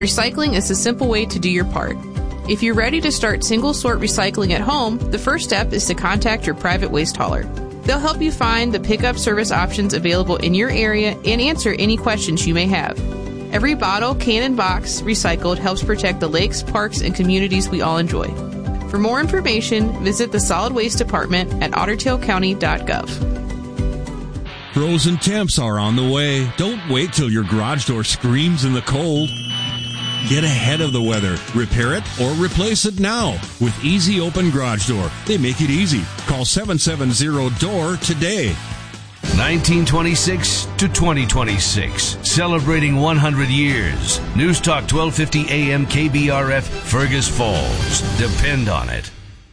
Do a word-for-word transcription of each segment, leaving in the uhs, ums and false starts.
Recycling is a simple way to do your part. If you're ready to start single-sort recycling at home, the first step is to contact your private waste hauler. They'll help you find the pickup service options available in your area and answer any questions you may have. Every bottle, can, and box recycled helps protect the lakes, parks, and communities we all enjoy. For more information, visit the Solid Waste Department at otter tail county dot gov. Frozen temps are on the way. Don't wait till your garage door screams in the cold. Get ahead of the weather. Repair it or replace it now with Easy Open Garage Door. They make it easy. Call seven seven zero D O O R today. nineteen twenty-six to twenty twenty-six. Celebrating one hundred years. News Talk twelve fifty A M K B R F, Fergus Falls. Depend on it.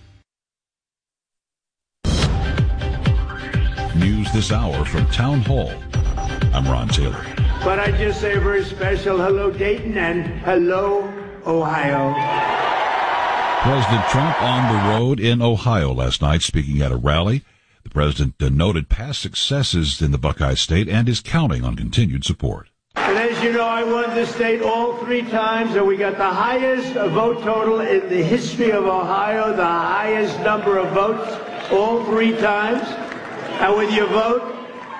News this hour from Town Hall. I'm Ron Taylor. But I just say a very special hello, Dayton, and hello, Ohio. President Trump on the road in Ohio last night, speaking at a rally. The president noted past successes in the Buckeye State and is counting on continued support. And as you know, I won the state all three times, and we got the highest vote total in the history of Ohio, the highest number of votes all three times. And with your vote,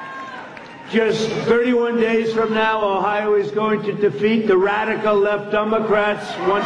just thirty-one days from now, Ohio is going to defeat the radical left Democrats once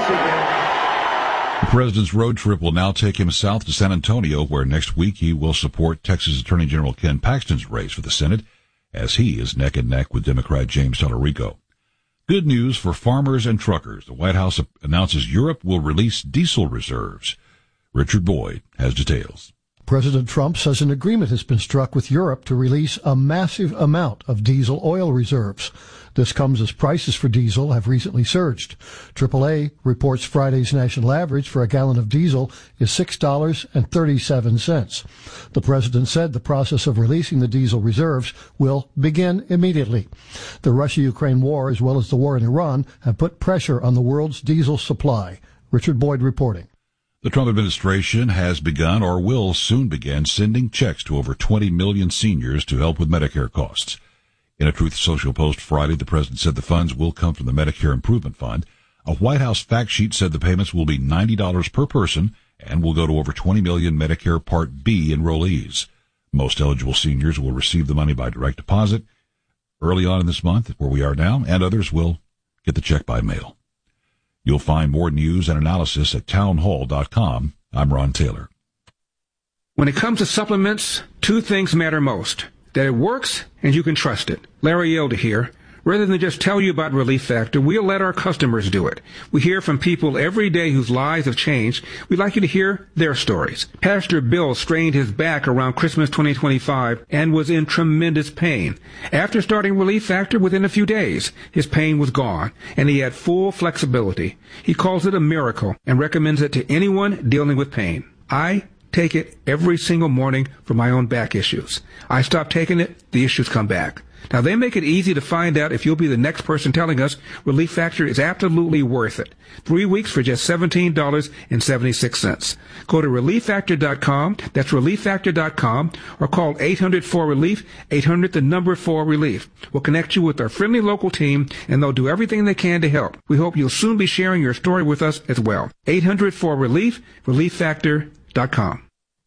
again. The president's road trip will now take him south to San Antonio, where next week he will support Texas Attorney General Ken Paxton's race for the Senate, as he is neck and neck with Democrat James Tallarico. Good news for farmers and truckers. The White House announces Europe will release diesel reserves. Richard Boyd has details. President Trump says an agreement has been struck with Europe to release a massive amount of diesel oil reserves. This comes as prices for diesel have recently surged. triple A reports Friday's national average for a gallon of diesel is six dollars and thirty-seven cents. The president said the process of releasing the diesel reserves will begin immediately. The Russia-Ukraine war, as well as the war in Iran, have put pressure on the world's diesel supply. Richard Boyd reporting. The Trump administration has begun or will soon begin sending checks to over twenty million seniors to help with Medicare costs. In a Truth Social post Friday, the president said the funds will come from the Medicare Improvement Fund. A White House fact sheet said the payments will be ninety dollars per person and will go to over twenty million Medicare Part B enrollees. Most eligible seniors will receive the money by direct deposit early on in this month, where we are now, and others will get the check by mail. You'll find more news and analysis at townhall dot com. I'm Ron Taylor. When it comes to supplements, two things matter most. That it works and you can trust it. Larry Yelda here. Rather than just tell you about Relief Factor, we'll let our customers do it. We hear from people every day whose lives have changed. We'd like you to hear their stories. Pastor Bill strained his back around Christmas twenty twenty-five and was in tremendous pain. After starting Relief Factor, within a few days, his pain was gone, and he had full flexibility. He calls it a miracle and recommends it to anyone dealing with pain. I take it every single morning for my own back issues. I stop taking it, the issues come back. Now, they make it easy to find out if you'll be the next person telling us Relief Factor is absolutely worth it. Three weeks for just seventeen dollars and seventy-six cents. Go to relief factor dot com, that's relief factor dot com, or call eight hundred four relief, eight hundred the number four relief. We'll connect you with our friendly local team, and they'll do everything they can to help. We hope you'll soon be sharing your story with us as well. eight hundred four relief, relief factor dot com.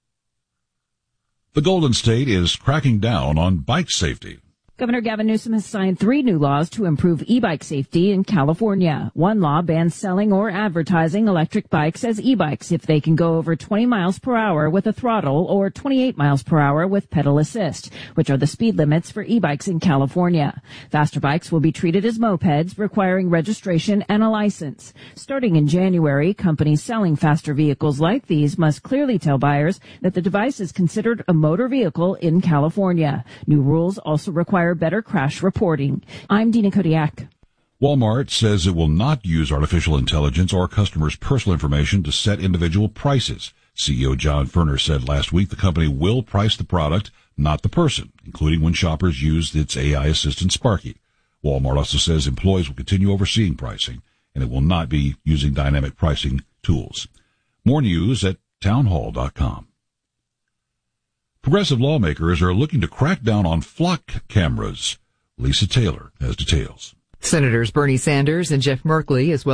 The Golden State is cracking down on bike safety. Governor Gavin Newsom has signed three new laws to improve e-bike safety in California. One law bans selling or advertising electric bikes as e-bikes if they can go over twenty miles per hour with a throttle or twenty-eight miles per hour with pedal assist, which are the speed limits for e-bikes in California. Faster bikes will be treated as mopeds, requiring registration and a license. Starting in January, companies selling faster vehicles like these must clearly tell buyers that the device is considered a motor vehicle in California. New rules also require better crash reporting. I'm Dina Kodiak. Walmart says it will not use artificial intelligence or customers' personal information to set individual prices. C E O John Furner said last week the company will price the product, not the person, including when shoppers use its A I assistant Sparky. Walmart also says employees will continue overseeing pricing, and it will not be using dynamic pricing tools. More news at townhall dot com. Progressive lawmakers are looking to crack down on flock cameras. Lisa Taylor has details. Senators Bernie Sanders and Jeff Merkley, as well